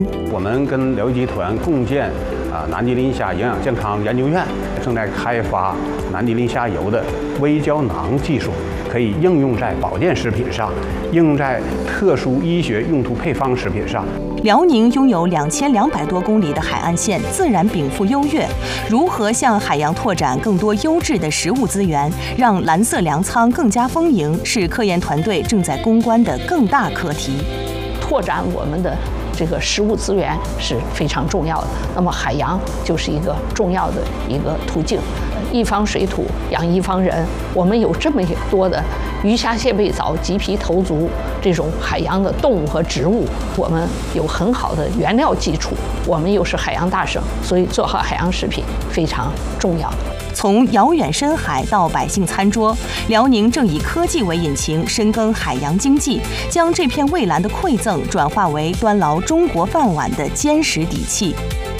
我们跟辽集团共建南极磷虾营养健康研究院，正在开发南极磷虾油的微胶囊技术，可以应用在保健食品上，应用在特殊医学用途配方食品上。 辽宁拥有2200多公里的海岸线，自然禀赋优越。如何向海洋拓展更多优质的食物资源，让蓝色粮仓更加丰盈，是科研团队正在攻关的更大课题。 拓展我们的这个食物资源是非常重要的。那么海洋就是一个重要的一个途径。一方水土养一方人，我们有这么多的鱼虾蟹贝藻、麂皮头足这种海洋的动物和植物，我们有很好的原料基础，我们又是海洋大省，所以做好海洋食品非常重要。 从遥远深海到百姓餐桌，辽宁正以科技为引擎，深耕海洋经济，将这片蔚蓝的馈赠转化为端牢中国饭碗的坚实底气。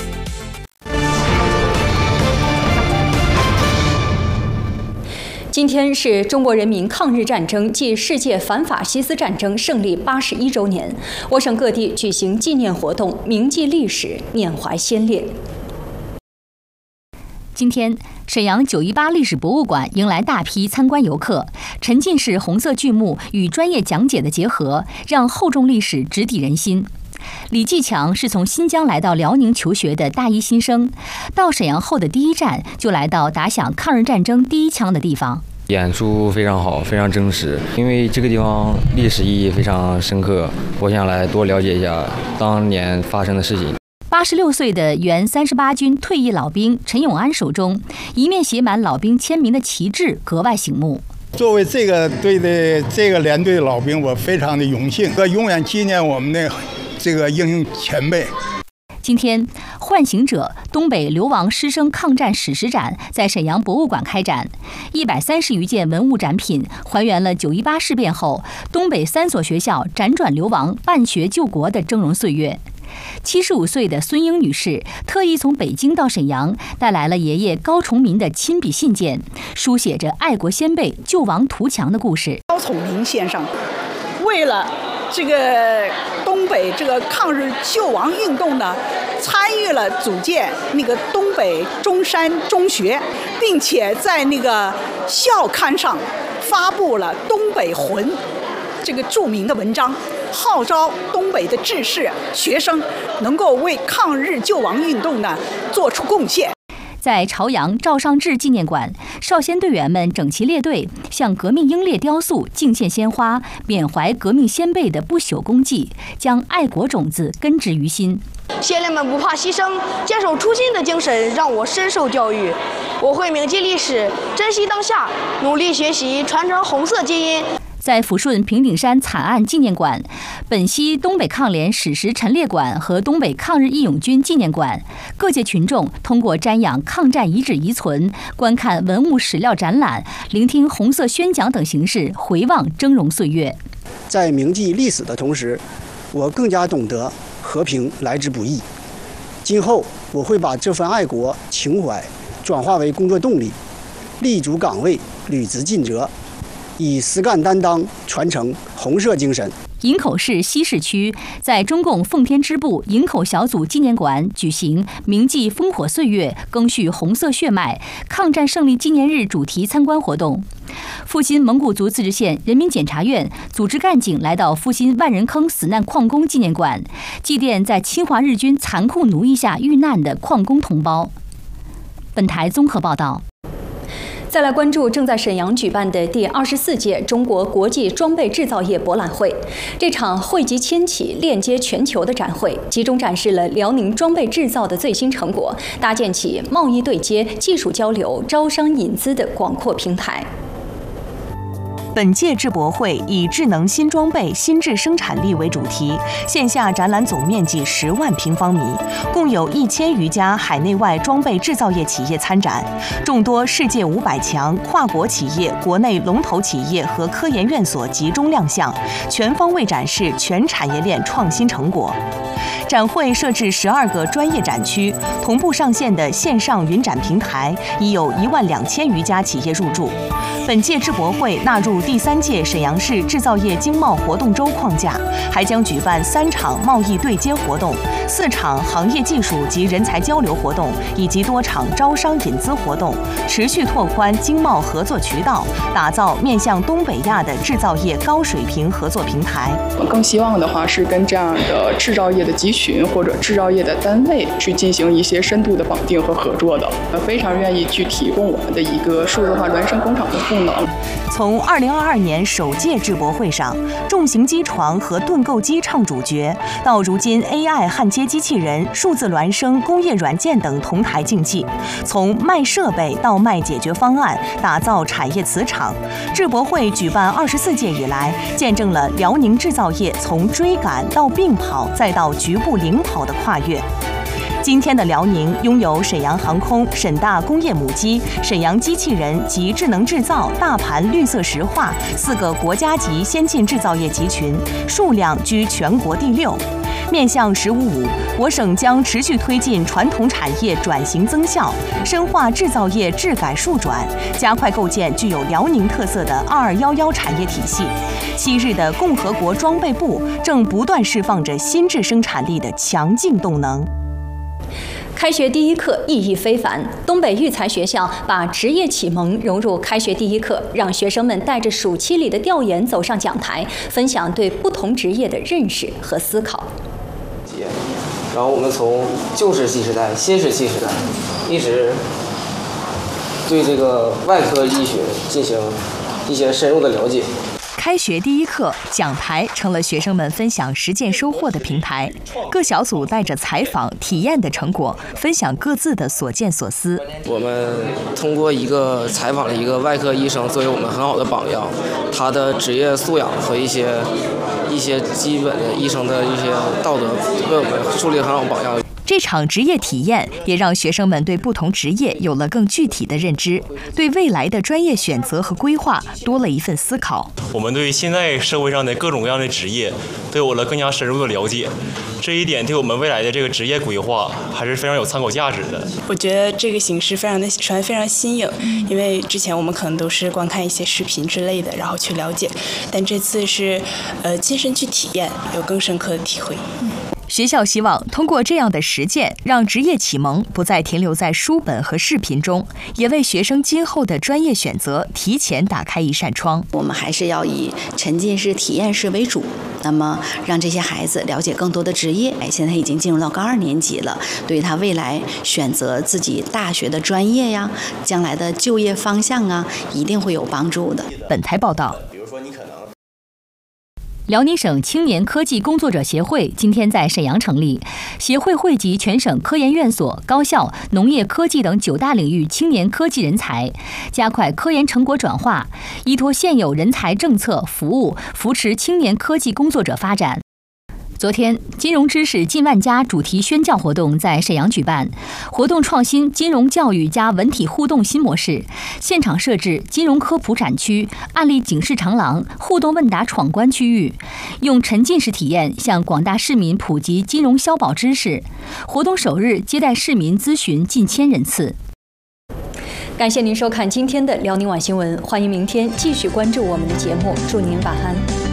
今天是中国人民抗日战争暨世界反法西斯战争胜利81周年，我省各地举行纪念活动，铭记历史，缅怀先烈。 今天，沈阳918历史博物馆迎来大批参观游客，沉浸式红色剧目与专业讲解的结合，让厚重历史直抵人心。李继强是从新疆来到辽宁求学的大一新生，到沈阳后的第一站就来到打响抗日战争第一枪的地方。 演出非常好，非常真实，因为这个地方历史意义非常深刻，我想来多了解一下当年发生的事情。 86岁的原38军退役老兵陈永安手中一面写满老兵签名的旗帜格外醒目。 作为这个队的这个连队的老兵，我非常的荣幸，永远纪念我们的这个英雄前辈。 今天，唤醒者东北流亡师生抗战史实展在沈阳博物馆开展，130余件文物展品还原了918事变后东北3所学校辗转流亡、办学救国的峥嵘岁月。75岁的孙英女士特意从北京到沈阳，带来了爷爷高崇民的亲笔信件，书写着爱国先辈救亡图强的故事。 高崇民先生为了这个东北这个抗日救亡运动呢，参与了组建那个东北中山中学，并且在那个校刊上发布了《东北魂》这个著名的文章，号召东北的志士学生能够为抗日救亡运动呢做出贡献。 在朝阳赵尚志纪念馆，少先队员们整齐列队，向革命英烈雕塑敬献鲜花，缅怀革命先辈的不朽功绩，将爱国种子根植于心。 先烈们不怕牺牲、坚守初心的精神让我深受教育。我会铭记历史，珍惜当下，努力学习，传承红色基因。 在抚顺平顶山惨案纪念馆、本溪东北抗联史实陈列馆和东北抗日义勇军纪念馆，各界群众通过瞻仰抗战遗址遗存、观看文物史料展览、聆听红色宣讲等形式回望峥嵘岁月。 在铭记历史的同时，我更加懂得和平来之不易。今后我会把这份爱国情怀转化为工作动力，立足岗位，履职尽责，以实干担当传承红色精神。 营口市西市区在中共奉天支部营口小组纪念馆举行铭记烽火岁月、赓续红色血脉抗战胜利纪念日主题参观活动。阜新蒙古族自治县人民检察院组织干警来到阜新万人坑死难矿工纪念馆，祭奠在侵华日军残酷奴役下遇难的矿工同胞。本台综合报道。 再来关注正在沈阳举办的第24届中国国际装备制造业博览会。这场汇集千企、链接全球的展会，集中展示了辽宁装备制造的最新成果，搭建起贸易对接、技术交流、招商引资的广阔平台。 本届制博会以智能新装备、新质生产力为主题，线下展览总面积10万平方米，共有1000余家海内外装备制造业企业参展，众多世界500强、跨国企业、国内龙头企业和科研院所集中亮相，全方位展示全产业链创新成果。展会设置12个专业展区，同步上线的线上云展平台已有12000余家企业入驻。本届制博会纳入入第3届沈阳市制造业经贸活动周框架，还将举办3场贸易对接活动、4场行业技术及人才交流活动，以及多场招商引资活动，持续拓宽经贸合作渠道，打造面向东北亚的制造业高水平合作平台。 更希望的话是跟这样的制造业的集群或者制造业的单位去进行一些深度的绑定和合作的，非常愿意去提供我们的一个数字化孪生工厂的赋能。 从2022年首届智博会上，重型机床和盾构机唱主角，到如今 AI 焊接机器人、数字孪生、工业软件等同台竞技，从卖设备到卖解决方案，打造产业磁场。智博会举办24届以来，见证了辽宁制造业从追赶到并跑再到局部领跑的跨越。今天的辽宁拥有沈阳航空、沈大工业母机、沈阳机器人及智能制造、大盘绿色石化4个国家级先进制造业集群，数量居全国第6。面向“15+5”，我省将持续推进传统产业转型增效，深化制造业质改数转，加快构建具有辽宁特色的2211产业体系。昔日的共和国装备部正不断释放着新质生产力的强劲动能。 开学第一课意义非凡，东北育才学校把职业启蒙融入开学第一课，让学生们带着暑期里的调研走上讲台，分享对不同职业的认识和思考。 然后我们从旧石器时代、新石器时代，一直对这个外科医学进行一些深入的了解。 开学第一课，讲台成了学生们分享实践收获的平台。各小组带着采访、体验的成果，分享各自的所见所思。 我们通过一个采访了一个外科医生，作为我们很好的榜样，他的职业素养和一些基本的医生的一些道德，为我们树立很好榜样。 这场职业体验也让学生们对不同职业有了更具体的认知，对未来的专业选择和规划多了一份思考。 我们对现在社会上的各种各样的职业都有了更加深入的了解，这一点对我们未来的这个职业规划还是非常有参考价值的。 我觉得这个形式非常新颖，因为之前我们可能都是观看一些视频之类的，然后去了解，但这次是亲身去体验，有更深刻的体会。 学校希望通过这样的实践，让职业启蒙不再停留在书本和视频中，也为学生今后的专业选择提前打开一扇窗。 我们还是要以沉浸式、体验式为主，那么让这些孩子了解更多的职业。现在已经进入到高2年级了，对于他未来选择自己大学的专业呀，将来的就业方向啊，一定会有帮助的。 本台报道。 辽宁省青年科技工作者协会今天在沈阳成立，协会汇集全省科研院所、高校、农业科技等9大领域青年科技人才，加快科研成果转化，依托现有人才政策服务，扶持青年科技工作者发展。昨天，金融知识近万家主题宣教活动在沈阳举办，活动创新金融教育加文体互动新模式，现场设置金融科普展区、案例警示长廊、互动问答闯关区域，用沉浸式体验向广大市民普及金融消保知识。活动首日接待市民咨询近1000人次。 感谢您收看今天的辽宁晚新闻，欢迎明天继续关注我们的节目，祝您晚安。